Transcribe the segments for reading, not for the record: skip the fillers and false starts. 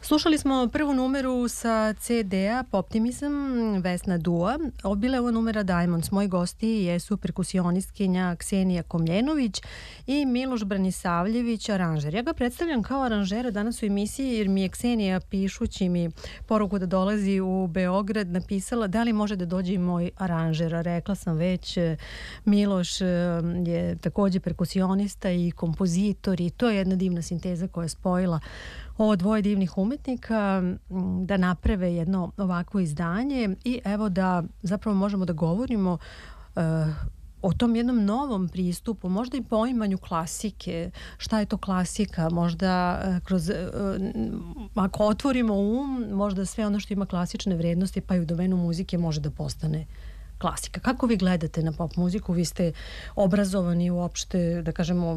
Slušali smo prvu numeru sa CD-a Poptimizam, Vesna Dua. Bila je ova numera Diamonds. Moji gosti jesu perkusionistkinja Ksenija Komljenović i Miloš Branisavljević, aranžer. Ja ga predstavljam kao aranžera danas u emisiji jer mi je Ksenija, pišući mi poruku da dolazi u Beograd, napisala da li može da dođe i moj aranžer. Rekla sam već, Miloš je takođe perkusionista i kompozitor i to je jedna divna sinteza koja je spojila ovo dvoje divnih umetnika da naprave jedno ovakvo izdanje i evo da zapravo možemo da govorimo o tom jednom novom pristupu, možda i poimanju klasike. Šta je to klasika? Možda kroz, ako otvorimo možda sve ono što ima klasične vrednosti pa i u domenu muzike može da postane klasika. Kako vi gledate na pop muziku? Vi ste obrazovani uopšte, da kažemo,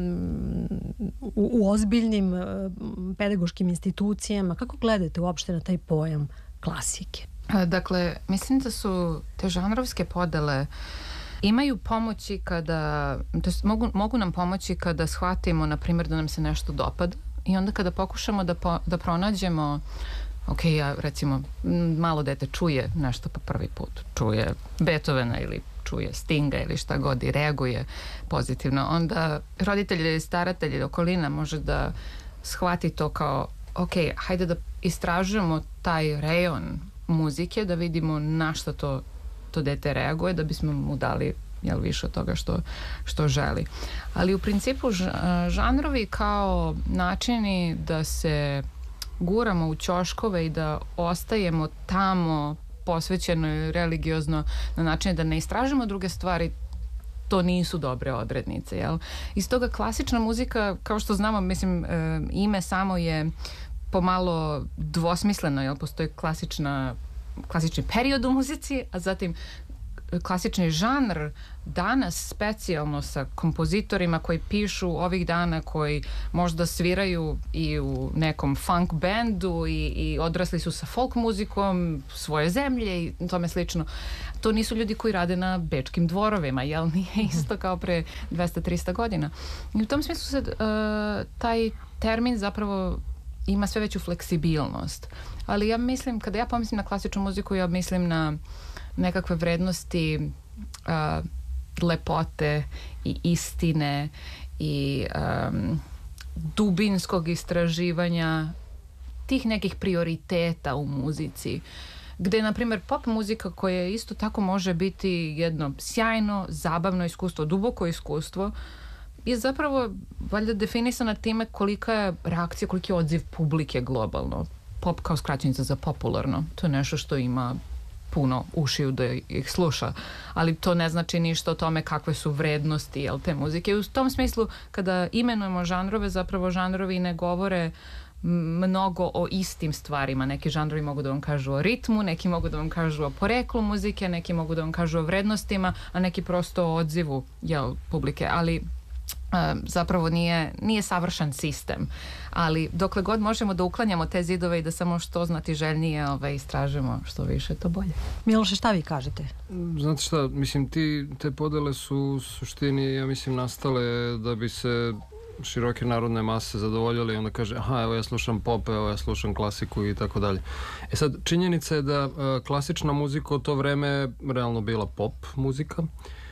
u ozbiljnim pedagoškim institucijama. Kako gledate uopšte na taj pojam klasike? Dakle, mislim da su te žanrovske podele imaju pomoći kada, to jest mogu nam pomoći kada shvatimo, na primjer, da nam se nešto dopada i onda kada pokušamo da pronađemo ok, ja recimo malo dete čuje nešto po prvi put, čuje Beethovena ili čuje Stinga ili šta god i reaguje pozitivno, onda roditelj ili staratelj ili okolina može da shvati to kao ok, hajde da istražujemo taj rejon muzike, da vidimo na što to dete reaguje, da bismo mu dali više od toga što želi. Ali u principu žanrovi kao načini da se guramo u ćoškove i da ostajemo tamo posvećeno i religiozno na način da ne istražimo druge stvari, to nisu dobre odrednice, jel? Iz toga klasična muzika, kao što znamo, mislim, ime samo je pomalo dvosmisleno, jel? Postoji klasični period u muzici, a zatim klasični žanr danas specijalno sa kompozitorima koji pišu ovih dana, koji možda sviraju i u nekom funk bandu i odrasli su sa folk muzikom svoje zemlje i tome slično. To nisu ljudi koji rade na bečkim dvorovima, jel? Nije isto kao pre 200-300 godina. I u tom smislu se taj termin zapravo ima sve veću fleksibilnost. Ali ja mislim, kada ja pomislim na klasičnu muziku, ja mislim na nekakve vrednosti lepote i istine i dubinskog istraživanja tih nekih prioriteta u muzici, gde, na primjer, pop muzika koja isto tako može biti jedno sjajno, zabavno iskustvo, duboko iskustvo, je zapravo valjda definisana time kolika je reakcija, koliki je odziv publike globalno. Pop kao skraćenica za popularno. To je nešto što ima puno ušiju da ih sluša, ali to ne znači ništa o tome kakve su vrednosti, jel, te muzike. U tom smislu, kada imenujemo žanrove, zapravo žanrovi ne govore mnogo o istim stvarima. Neki žanrovi mogu da vam kažu o ritmu, neki mogu da vam kažu o poreklu muzike, neki mogu da vam kažu o vrednostima, a neki prosto o odzivu, jel, publike, ali zapravo nije savršen sistem, ali dokle god možemo da uklanjamo te zidove i da samo što znatiželjnije istražimo što više, to bolje. Miloše, šta vi kažete? Znate šta, mislim, te podele su u suštini, ja mislim, nastale da bi se široke narodne mase zadovoljili i onda kaže, aha, evo ja slušam pop, evo ja slušam klasiku i tako dalje. E sad, činjenica je da klasična muzika u to vreme realno bila pop muzika,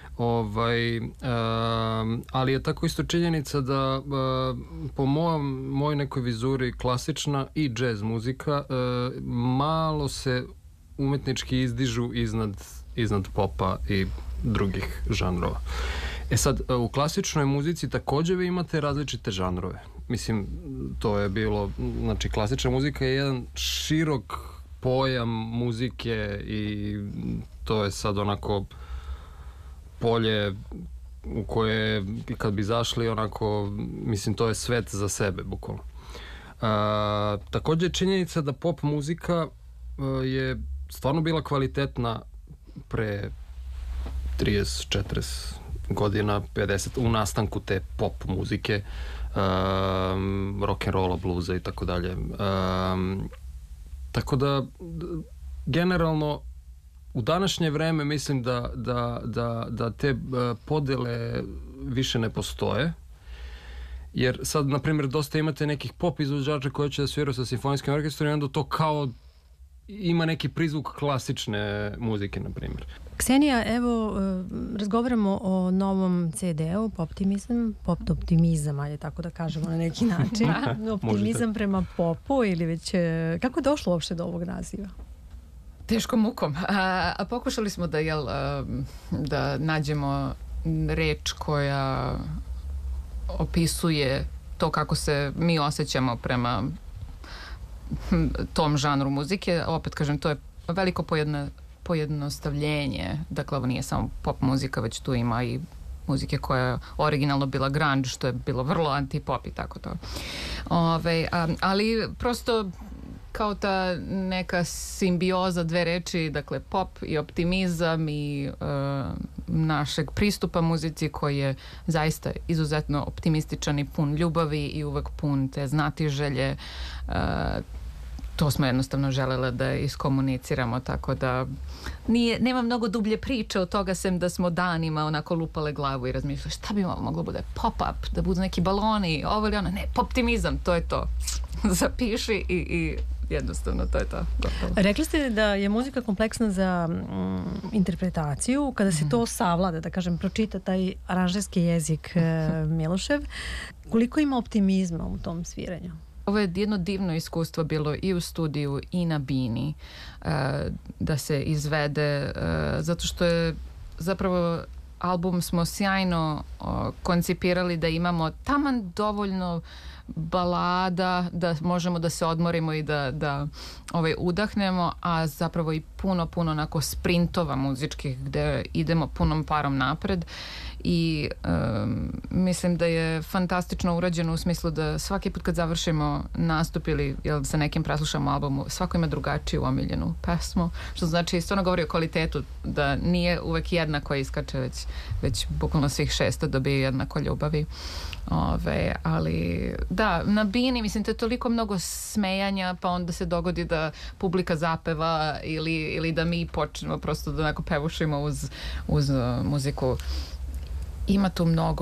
ali je tako isto činjenica da po mojoj nekoj vizuri klasična i džez muzika malo se umetnički izdižu iznad popa i drugih žanrova. E sad, u klasičnoj muzici također vi imate različite žanrove. Mislim, to je bilo, znači klasična muzika je jedan širok pojam muzike i to je sad onako polje u koje kad bi zašli onako, mislim, to je svet za sebe bukvalno. Također činjenica da pop muzika je stvarno bila kvalitetna pre 30-40 godina, 50 u nastanku te pop muzike, rock'n'rolla, bluza i tako dalje. Tako da generalno u današnje vreme mislim da te podele više ne postoje Jer sad, na primjer, dosta imate nekih pop izvođača koji će da sviraju sa simfonijskim orkestrom i onda to kao ima neki prizvuk klasične muzike, na primjer. Ksenija, evo, razgovaramo o novom CD-u, Poptimizam, ajde tako da kažemo na neki način. Optimizam prema popu ili već... Kako je došlo uopšte do ovog naziva? Teškom mukom. A pokušali smo da nađemo reč koja opisuje to kako se mi osjećamo prema tom žanru muzike. Opet kažem, to je veliko pojednostavljenje. Dakle, ovo nije samo pop muzika, već tu ima i muzike koja je originalno bila grunge, što je bilo vrlo anti-pop i tako to. Ali prosto kao ta neka simbioza dve reči, dakle pop i optimizam i našeg pristupa muzici koji je zaista izuzetno optimističan i pun ljubavi i uvek pun te znatiželje. To smo jednostavno želele da iskomuniciramo, tako da nema mnogo dublje priče od toga, sem da smo danima onako lupale glavu i razmišljali šta bi moglo bude pop-up, da budu neki baloni, ovo ili ono, ne, poptimizam, to je to. Zapiši i jednostavno to je to. Gotovo. Rekli ste da je muzika kompleksna za interpretaciju. Kada se to savlada, da kažem, pročita taj aranžerski jezik Milošev, koliko ima optimizma u tom sviranju? Ovo je jedno divno iskustvo bilo i u studiju i na bini da se izvede, zato što je zapravo album smo sjajno koncipirali da imamo taman dovoljno balada da možemo da se odmorimo i da udahnemo, a zapravo i puno onako sprintova muzičkih gde idemo punom parom napred i mislim da je fantastično urađeno u smislu da svaki put kad završimo nastup ili sa nekim preslušamo albumu, svako ima drugačiju omiljenu pesmu, što znači stvarno govori o kvalitetu, da nije uvek jedna koja iskače, već bukvalno svih 600 dobije jednako ljubavi. Ali da, na bini mislim to je toliko mnogo smejanja, pa onda se dogodi da publika zapeva ili da mi počnemo prosto da onako pevušimo uz muziku. Ima tu mnogo